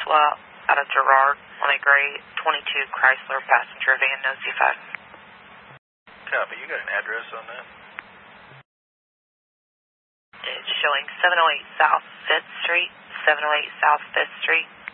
swap out of Gerard on a gray 22 Chrysler passenger van, no Z5. Copy. You got an address on that? It's showing 708 South 5th Street, 708 South 5th Street.